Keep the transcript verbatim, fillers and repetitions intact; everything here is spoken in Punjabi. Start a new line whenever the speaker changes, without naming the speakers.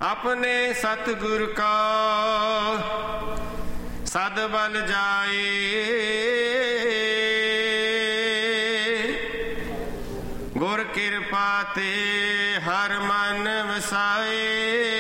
अपने सतगुर का सद बल जाए। गुर कृपा ते हर मन वसाए।